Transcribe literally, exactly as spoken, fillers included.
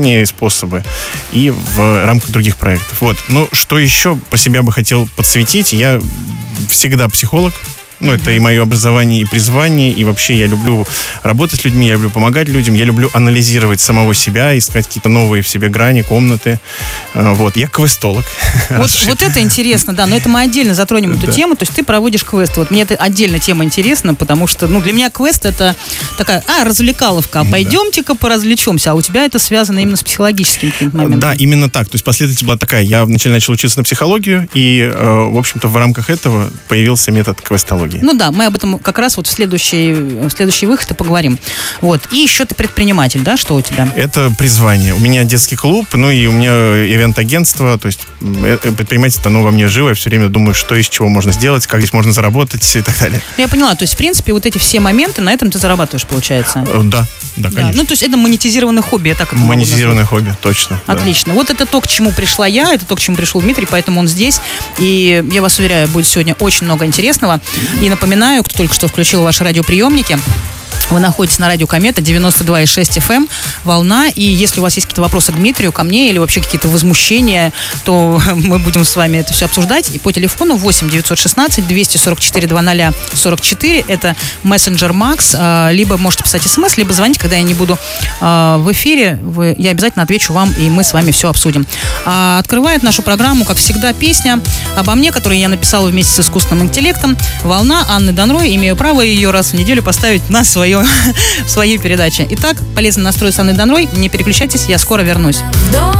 способы и в рамках других проектов. Вот. Ну, что еще по себе бы хотел подсветить, я всегда психолог. Ну, это и мое образование, и призвание, и вообще я люблю работать с людьми, я люблю помогать людям, я люблю анализировать самого себя, искать какие-то новые в себе грани, комнаты. Вот. Я квестолог. Вот, вот это интересно, да, но это мы отдельно затронем эту да. тему, то есть ты проводишь квесты. Вот мне это отдельно тема интересна, потому что, ну, для меня квест это такая, а, развлекаловка, пойдемте-ка поразвлечемся, а у тебя это связано именно с психологическим каким-то моментом. Да, именно так, то есть последовательность была такая, я вначале начал учиться на психологию, и, в общем-то, в рамках этого появился метод квестологии. Ну да, мы об этом как раз вот в следующий, в следующий выход и поговорим. Вот. И еще ты предприниматель, да? Что у тебя? Это призвание. У меня детский клуб, ну и у меня ивент-агентство, то есть предпринимательство, оно во мне живо, я все время думаю, что из чего можно сделать, как здесь можно заработать и так далее. Я поняла, то есть в принципе вот эти все моменты, на этом ты зарабатываешь, получается? Да, да, конечно. Да. Ну то есть это монетизированное хобби, я так это Монетизированное хобби, точно. Отлично. Да. Вот это то, к чему пришла я, это то, к чему пришел Дмитрий, поэтому он здесь. И я вас уверяю, будет сегодня очень много интересного. И напоминаю, кто только что включил ваши радиоприемники, вы находитесь на радио Комета девяносто два и шесть эф эм, волна, и если у вас есть какие-то вопросы к Дмитрию, ко мне, или вообще какие-то возмущения, то мы будем с вами это все обсуждать. И по телефону восемь девятьсот шестнадцать двести сорок четыре двадцать сорок четыре, это мессенджер Макс, либо можете писать смс, либо звонить, когда я не буду в эфире, вы, я обязательно отвечу вам, и мы с вами все обсудим. Открывает нашу программу, как всегда, песня обо мне, которую я написала вместе с искусственным интеллектом, «Волна» Анны Донрой, имею право ее раз в неделю поставить на свое в своей передаче. Итак, полезный настрой с Анной Донрой. Не переключайтесь, я скоро вернусь.